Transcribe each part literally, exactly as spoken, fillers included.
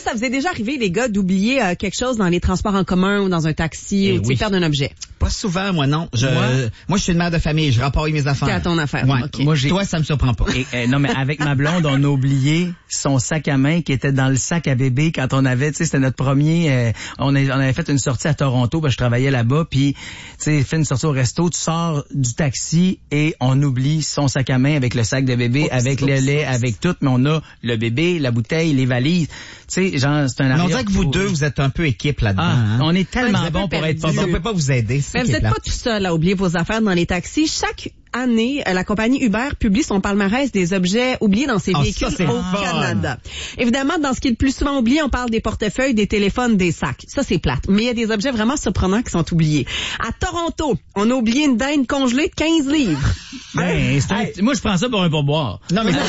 ça vous est déjà arrivé, les gars, d'oublier euh, quelque chose dans les transports en commun ou dans un taxi Eh ou de oui. perdre un objet? Pas souvent, moi, non. Je, Moi? moi, je suis une mère de famille. Je rapporte mes affaires. T'es à ton affaire. Ouais. OK. Moi, j'ai... Toi, ça me surprend pas. Et, euh, non, mais avec ma blonde, on a oublié son sac à main qui était dans le sac à bébé quand on avait, tu sais, c'était notre premier, euh, on, a, on avait fait une sortie à Toronto, parce que je travaillais là-bas, puis, tu sais, fait une sortie au resto, tu sors du taxi et on oublie son sac à main avec le sac de bébé, Oups, avec oups, le lait, oups. avec tout, mais on a le bébé, la bouteille, les valises, tu sais, genre, c'est un Mais on arrière- dirait que vous deux, vous êtes un peu équipe là-dedans. Ah, hein? on est tellement Ouais, vous êtes bon pour perdu. être pas On bon. peut pas vous aider. c'est Mais ça vous qui est n'êtes plate. pas tout seul à oublier vos affaires dans les taxis. Chaque année, euh, la compagnie Uber publie son palmarès des objets oubliés dans ses Ah, véhicules ça, c'est au le fun. Canada. Évidemment, dans ce qui est le plus souvent oublié, on parle des portefeuilles, des téléphones, des sacs. Ça, c'est plate. Mais il y a des objets vraiment surprenants qui sont oubliés. À Toronto, on a oublié une dinde congelée de quinze livres. Ben, c'est un- Hey. moi, je prends ça pour un pourboire. Non, mais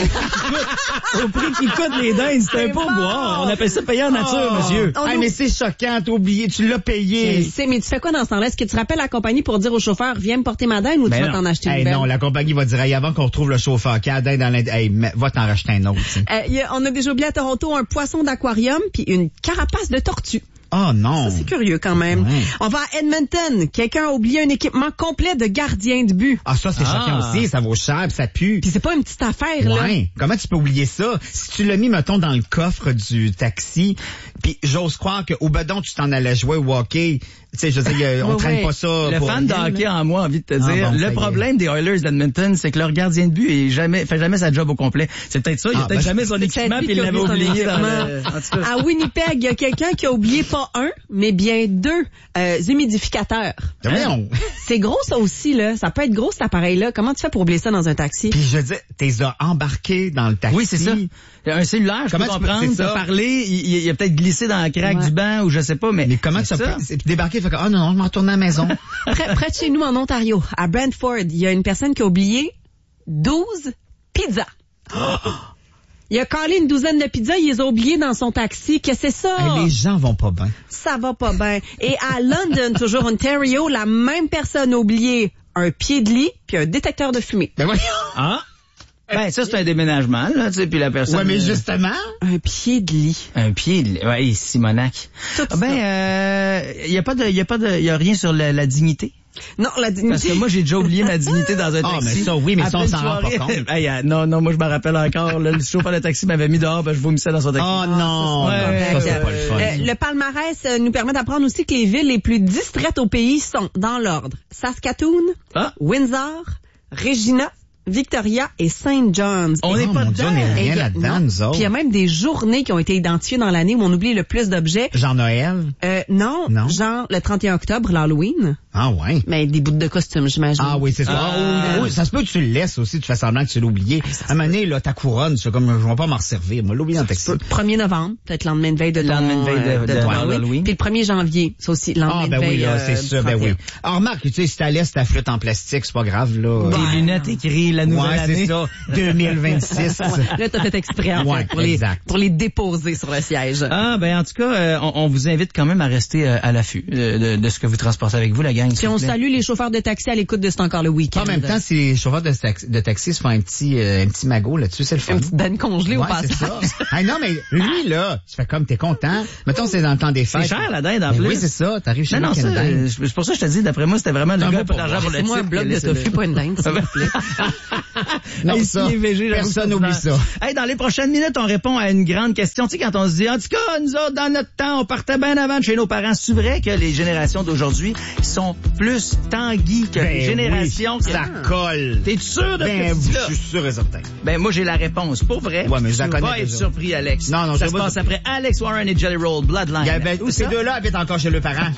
Au prix qui coûte les dindes, c'est un C'est pourboire. bon. On appelle ça payer en nature, Oh. monsieur. On Hey, nous- mais c'est choquant, t'as oublié, tu l'as Je payé. sais, mais tu fais quoi dans ce temps-là? Est-ce que tu rappelles la compagnie pour dire au chauffeur, viens me porter ma dinde ou Ben tu vas non. t'en acheter une Hey, belle? non, la compagnie va dire, hey, avant qu'on retrouve le chauffeur qui a la dinde dans l'Inde, hey, mais- va t'en racheter un autre. tu sais. Euh, y a- on a déjà oublié à Toronto un poisson d'aquarium puis une carapace de tortue. Oh non. Ça, c'est curieux quand même. Ouais. On va à Edmonton. Quelqu'un a oublié un équipement complet de gardien de but. Ah, ça, c'est Ah. choquant aussi. Ça vaut cher, puis ça pue. Puis c'est pas une petite affaire, là. Ouais. Comment tu peux oublier ça? Si tu l'as mis, mettons, dans le coffre du taxi, puis j'ose croire qu'au bedon, tu t'en allais jouer au hockey. Tu sais, je veux dire, on Ouais, traîne ouais. pas ça. Le pour fan de rien, hockey là. en moi a envie de te Ah, dire, bon, ça y le est. problème des Oilers d'Edmonton, c'est que leur gardien de but est jamais, fait jamais sa job au complet. C'est peut-être ça, il a Ah, peut-être ben, jamais son c'est équipement peut-être lui puis il qui a l'avait oublié son oublié dans équipement. le... En tout cas. À Winnipeg, il y a quelqu'un qui a oublié pas un, mais bien deux euh, humidificateurs. Ben, voyons. C'est gros, ça aussi, là. Ça peut être gros, cet appareil-là. Comment tu fais pour oublier ça dans un taxi? Puis je veux dire, t'es embarqué dans le taxi. Oui, c'est ça. Un cellulaire, je Comment peux tu peux- comprendre, c'est ça. te parler, il, il- il a peut-être glissé dans la craque Ouais. du banc ou je sais pas, mais... Mais comment c'est tu ça. as pu débarquer? Fait que, ah non, non, je m'en retourne à la maison. Près, près de chez nous, en Ontario, à Brantford, il y a une personne qui a oublié douze pizzas. Il a collé une douzaine de pizzas, il les a oubliées dans son taxi. Qu'est-ce que c'est ça? Hey, les gens vont pas bien. Ça va pas bien. Et à London, toujours Ontario, la même personne a oublié un pied de lit puis un détecteur de fumée. Ben voyons. Ah? Ben, ça, c'est un déménagement, là, tu sais, puis la personne... Ouais, mais euh, justement. Un pied de lit. Un pied, de- ouais, Simonac. Tout Ah, ben, ça. euh, y a pas de, y a pas de, y a rien sur la, la dignité. Non, la dignité. Parce que moi, j'ai déjà oublié ma dignité dans un Ah, taxi. mais ça, oui, mais ça, Après on une s'en rend pas soirée- compte. Hey, euh, non, non, moi, je me rappelle encore, là, le chauffeur de taxi m'avait mis dehors, ben, je vomissais dans son taxi. Oh non. Ouais, ça, c'est ouais, pas le fun. Euh, le palmarès euh, nous permet d'apprendre aussi que les villes les plus distraites au pays sont, dans l'ordre, Saskatoon, Ah. Windsor, Regina, Victoria et Saint John's. On Et- n'est Oh, pas mon Dieu, dedans. on est et rien il y a- là-dedans, non. nous autres. Puis il y a même des journées qui ont été identifiées dans l'année où on oublie le plus d'objets. Jean-Noël? Euh, non, Non. genre le trente et un octobre, l'Halloween, Ah ouais. mais des bouts de costume, j'imagine. Ah oui, c'est ça. Ah. Ah, oui, ça se peut que tu le laisses aussi, tu fais semblant que tu l'as oublié. À un moment donné, là, ta couronne, c'est comme, je vais pas m'en resservir. Moi, l'oublier en taxi. premier novembre, peut-être le lendemain de veille de ton, Lendemain de veille de- euh, de- ton de Halloween. Halloween. Puis le premier janvier, c'est aussi le lendemain Ah, ben de veille. oui, là, euh, c'est du ça, ben trente et un. oui. Alors, remarque, tu sais, si t'as laisse ta flûte en plastique, c'est pas grave, là. Tes lunettes écrites la nouvelle Ouais, année. c'est ça. deux mille vingt-six. Là, t'as fait exprès, en Ouais, fait, pour les, exact. pour les déposer sur le siège. Ah, ben, en tout cas, euh, on, on vous invite quand même à rester euh, à l'affût de, de, de ce que vous transportez avec vous, la gang. Puis on salue les chauffeurs de taxi à l'écoute de C'est encore le week-end. En même temps, si les chauffeurs de taxi, de taxi se font un petit, euh, un petit magot là-dessus, c'est le fun. une petite dinde congelée au Ouais, c'est passage. ça. Hey, non, mais lui, là, tu fais comme, t'es content. Mettons, c'est dans le temps des fêtes. C'est cher, la dinde, en Ben plus. oui, c'est ça. T'arrives chez Non, nous non, avec ça, une dinde. euh, c'est pour ça que je te dis, d'après moi, c'était vraiment le Un gars mot pas pour d'argent moi. pour le C'est moi un type. bloc qui a de laissé tofu, le- pas une dinde, s'il vous plaît. Non, Hey, ça, si V G, j'avoue personne que n'oublie c'est ça. Hey, dans les prochaines minutes, on répond à une grande question. Tu sais, quand on se dit, en tout cas, nous autres, dans notre temps, on partait bien avant de chez nos parents. C'est vrai que les générations d'aujourd'hui sont plus tanguis que les Ben générations oui, que... ça colle. T'es sûr de Ben, ce que tu dis là? je suis sûr et certain. Ben, moi, j'ai la réponse. Pour vrai. Ouais, mais je la tu connais vas être déjà. surpris, Alex. Non, non, Ça je se vais passe pas- après Alex Warren et Jelly Roll Bloodline. Il y avait- Où ces ça? deux-là habitent encore chez leurs parents.